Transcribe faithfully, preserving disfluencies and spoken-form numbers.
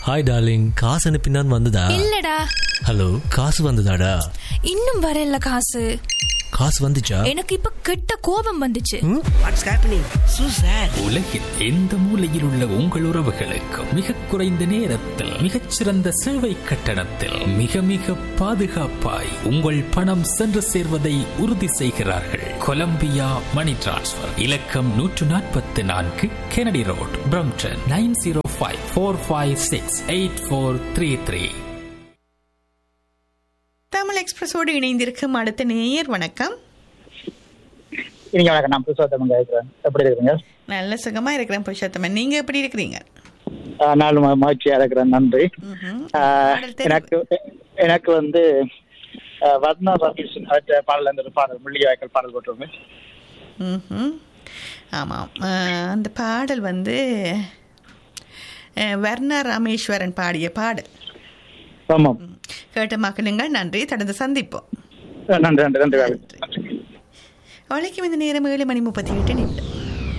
Hi darling, காசு அனுப்பினான் வந்ததா? இல்லடா. ஹலோ, காசு வந்ததாடா? இன்னும் வரல காசு. காசு வந்துச்சா? எனக்கு இப்ப கெட்ட கோபம் வந்துச்சு. What's happening சூசர்? உலகின் எந்த மூலையில் உள்ள உங்கள் உறவுகளுக்கு மிக குறைந்த நேரத்தில் மிகச்சிறந்த சேவை கட்டணத்தில் மிக மிக பாதுகாப்பாய் உங்கள் பணம் சென்று சேர்வதை உறுதி செய்கிறார்கள். கொலம்பியா மணி டிரான்ஸ்ஃபர். இலக்கம் நூற்று நாற்பத்தி நான்கு Kennedy road, Brampton. Nine zero five four five six eight four three three. Tamil எக்ஸ்பிரஸோடு இணைந்திருக்கும் அடுத்த நேயர். வணக்கம். இனிங்க வணக்கம். நான் புருஷோத்தமன் கேட்கிறேன். எப்படி இருக்கிறீங்க? நல்ல சுகமா இருக்கிறேன் புருஷோத்தமன். நீங்க எப்படி இருக்கிறீங்க? நாலு மகிழ்ச்சியா இருக்கிறேன். நன்றி. எனக்கு எனக்கு வந்து வர்ணா ரமேஷ் பாடல் அந்த பாடல் முள்ளிவாய்க்கால் பாடல் போட்டிருங்க. ம் ஆமாம், அந்த பாடல் வந்து வர்ணா ராமேஸ்வரன் பாடிய பாடல். ஆமாம், கேட்ட மக்களுங்கள். நன்றி. தொடர்ந்து சந்திப்போம். நன்றி நன்றி நன்றி. வழக்கம் இந்த நேரம் ஏழு மணி முப்பத்தி எட்டு நிமிடம்.